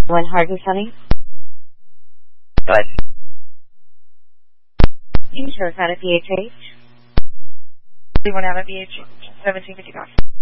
One hard and sunny. Good. Insurance out of PHH. We went out of BH 1755.